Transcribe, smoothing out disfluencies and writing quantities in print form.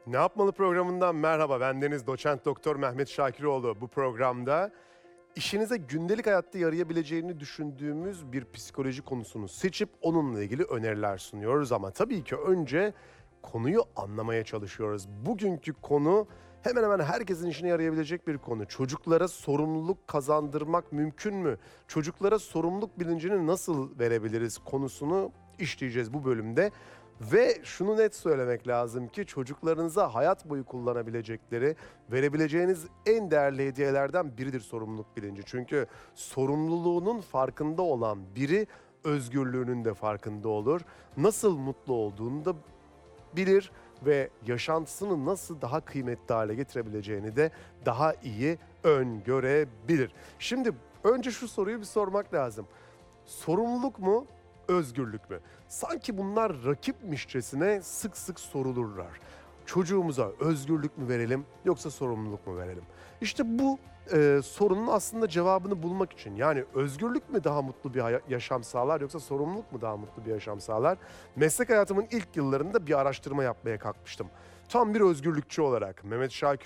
Ne Yapmalı programından merhaba. Bendeniz Doçent Doktor Mehmet Şakiroğlu. Bu programda işinize gündelik hayatta yarayabileceğini düşündüğümüz bir psikoloji konusunu seçip onunla ilgili öneriler sunuyoruz. Ama tabii ki önce konuyu anlamaya çalışıyoruz. Bugünkü konu hemen hemen herkesin işine yarayabilecek bir konu. Çocuklara sorumluluk kazandırmak mümkün mü? Çocuklara sorumluluk bilincini nasıl verebiliriz konusunu işleyeceğiz bu bölümde. Ve şunu net söylemek lazım ki çocuklarınıza hayat boyu kullanabilecekleri, verebileceğiniz en değerli hediyelerden biridir sorumluluk bilinci. Çünkü sorumluluğunun farkında olan biri özgürlüğünün de farkında olur. Nasıl mutlu olduğunu da bilir ve yaşantısını nasıl daha kıymetli hale getirebileceğini de daha iyi öngörebilir. Şimdi önce şu soruyu bir sormak lazım. Sorumluluk mu, özgürlük mü? Sanki bunlar rakipmişçesine sık sık sorulurlar. Çocuğumuza özgürlük mü verelim yoksa sorumluluk mu verelim? İşte bu sorunun aslında cevabını bulmak için, yani özgürlük mü daha mutlu bir yaşam sağlar yoksa sorumluluk mu daha mutlu bir yaşam sağlar? Meslek hayatımın ilk yıllarında bir araştırma yapmaya kalkmıştım. Tam bir özgürlükçü olarak Mehmet Şakir